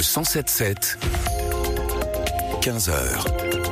107.7, 15h.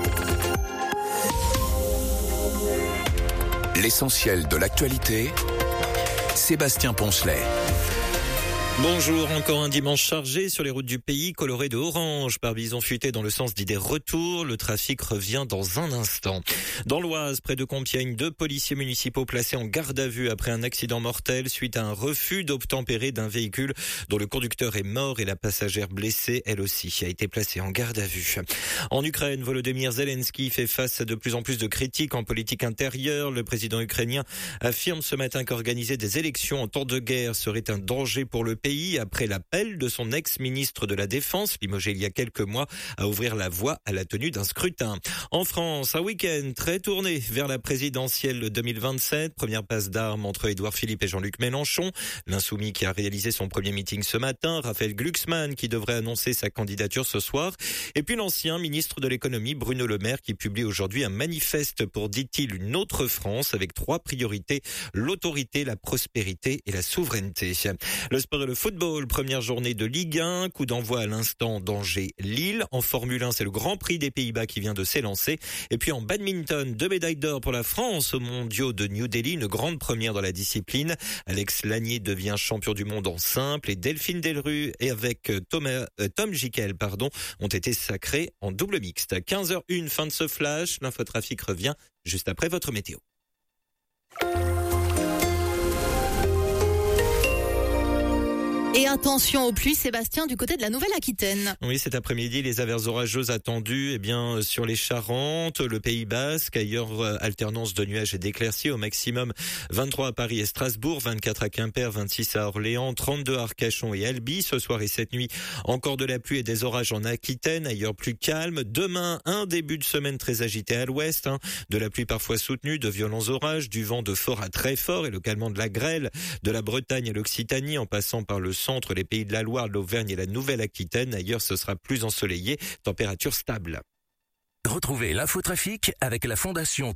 L'essentiel de l'actualité, Sébastien Poncelet. Bonjour, encore un dimanche chargé sur les routes du pays, coloré de orange par bison futé dans le sens d'idées retour. Le trafic revient dans un instant. Dans l'Oise, près de Compiègne, 2 policiers municipaux placés en garde à vue après un accident mortel suite à un refus d'obtempérer d'un véhicule dont le conducteur est mort et la passagère blessée, elle aussi, a été placée en garde à vue. En Ukraine, Volodymyr Zelensky fait face à de plus en plus de critiques en politique intérieure. Le président ukrainien affirme ce matin qu'organiser des élections en temps de guerre serait un danger pour le pays après l'appel de son ex-ministre de la Défense, limogé il y a quelques mois, à ouvrir la voie à la tenue d'un scrutin. En France, un week-end très tourné vers la présidentielle 2027. Première passe d'armes entre Édouard Philippe et Jean-Luc Mélenchon. L'insoumis qui a réalisé son premier meeting ce matin. Raphaël Glucksmann qui devrait annoncer sa candidature ce soir. Et puis l'ancien ministre de l'économie Bruno Le Maire qui publie aujourd'hui un manifeste pour, dit-il, une autre France avec 3 priorités. L'autorité, la prospérité et la souveraineté. Le sport et le football, première journée de Ligue 1, coup d'envoi à l'instant d'Angers-Lille. En Formule 1, c'est le Grand Prix des Pays-Bas qui vient de s'élancer. Et puis en badminton, 2 médailles d'or pour la France aux mondiaux de New Delhi, une grande première dans la discipline. Alex Lanier devient champion du monde en simple et Delphine Delru et avec Tom Gickel, ont été sacrés en double mixte. 15h01, fin de ce flash. L'infotrafic revient juste après votre météo. Et attention aux pluies, Sébastien, du côté de la Nouvelle-Aquitaine. Oui, cet après-midi, les averses orageuses attendues, sur les Charentes, le Pays Basque, ailleurs, alternance de nuages et d'éclaircies, au maximum 23 à Paris et Strasbourg, 24 à Quimper, 26 à Orléans, 32 à Arcachon et Albi. Ce soir et cette nuit, encore de la pluie et des orages en Aquitaine, ailleurs plus calme. Demain, un début de semaine très agité à l'ouest, de la pluie parfois soutenue, de violents orages, du vent de fort à très fort et localement de la grêle, de la Bretagne à l'Occitanie, en passant par le centre, les pays de la Loire, l'Auvergne et la Nouvelle-Aquitaine. Ailleurs, ce sera plus ensoleillé, température stable. Retrouvez l'infotrafic avec la Fondation